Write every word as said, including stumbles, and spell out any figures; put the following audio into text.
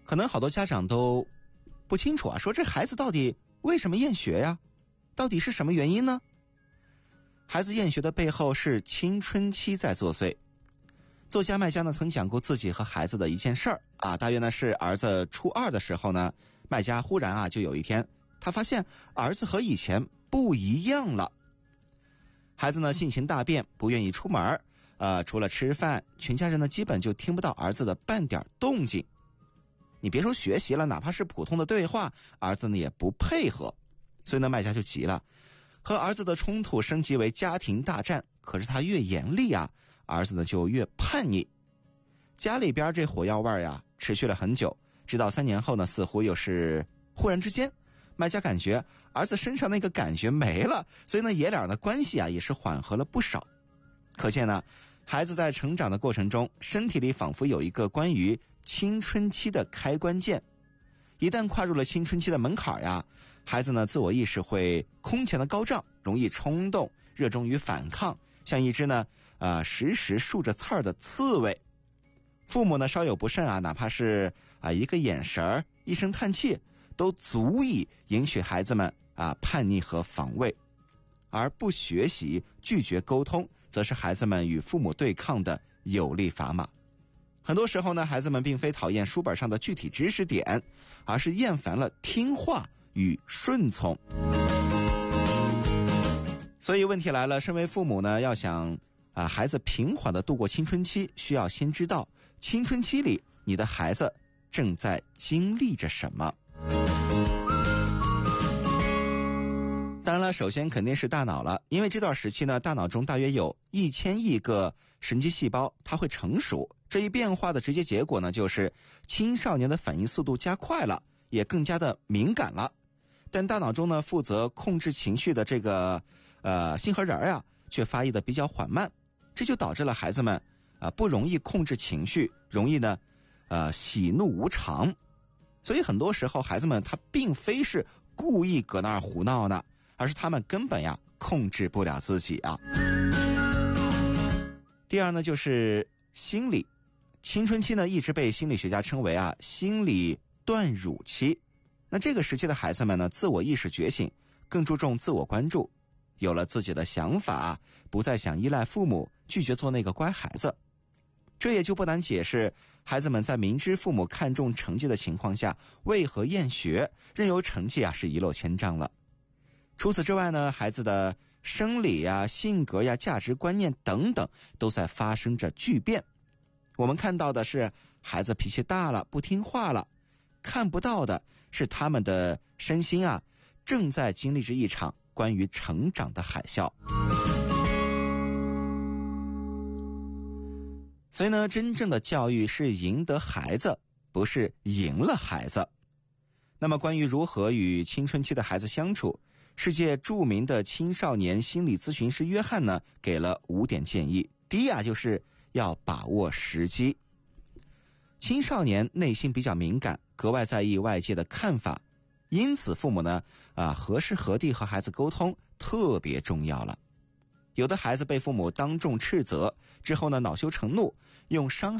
可能好多家长都不清楚啊，说这孩子到底为什么厌学呀？到底是什么原因呢？孩子厌学的背后是青春期在作祟。作家麦家呢曾讲过自己和孩子的一件事儿啊，大约呢是儿子初二的时候呢，麦家忽然啊就有一天，他发现儿子和以前不一样了。孩子呢性情大变，不愿意出门，呃，除了吃饭，全家人呢基本就听不到儿子的半点动静。你别说学习了，哪怕是普通的对话，儿子呢也不配合。所以呢，麦家就急了，和儿子的冲突升级为家庭大战。可是他越严厉啊，儿子呢就越叛逆。家里边这火药味呀，持续了很久，直到三年后呢，似乎又是忽然之间，麦家感觉儿子身上那个感觉没了，所以呢，爷俩的关系啊也是缓和了不少。可见呢，孩子在成长的过程中，身体里仿佛有一个关于青春期的开关键。一旦跨入了青春期的门槛呀，孩子呢自我意识会空前的高涨，容易冲动，热衷于反抗，像一只呢呃时时竖着刺儿的刺猬。父母呢稍有不慎啊，哪怕是啊一个眼神一声叹气，都足以引起孩子们啊叛逆和防卫。而不学习、拒绝沟通，则是孩子们与父母对抗的有力砝码。很多时候呢，孩子们并非讨厌书本上的具体知识点，而是厌烦了听话与顺从。所以问题来了，身为父母呢，要想啊孩子平缓地度过青春期，需要先知道青春期里你的孩子正在经历着什么。当然了，首先肯定是大脑了，因为这段时期呢，大脑中大约有一千亿个神经细胞，它会成熟。这一变化的直接结果呢，就是青少年的反应速度加快了，也更加的敏感了。但大脑中呢，负责控制情绪的这个呃杏核仁啊，却发育的比较缓慢，这就导致了孩子们啊、呃、不容易控制情绪，容易呢呃喜怒无常。所以很多时候孩子们他并非是故意搁那儿胡闹呢，而是他们根本呀控制不了自己啊。第二呢，就是心理。青春期呢一直被心理学家称为啊心理断乳期。那这个时期的孩子们呢，自我意识觉醒，更注重自我关注，有了自己的想法，不再想依赖父母，拒绝做那个乖孩子。这也就不难解释孩子们在明知父母看重成绩的情况下，为何厌学，任由成绩啊是一落千丈了。除此之外呢，孩子的生理呀、性格呀、价值观念等等都在发生着巨变。我们看到的是孩子脾气大了，不听话了，看不到的是他们的身心啊正在经历着一场关于成长的海啸。所以呢，真正的教育是赢得孩子，不是赢了孩子。那么关于如何与青春期的孩子相处，世界著名的青少年心理咨询师约翰呢给了五点建议。第一啊，就是要把握时机。青少年内心比较敏感，格外在意外界的看法，因此父母呢啊何时何地和孩子沟通特别重要了。有的孩子被父母当众斥责之后呢，恼羞成怒，用伤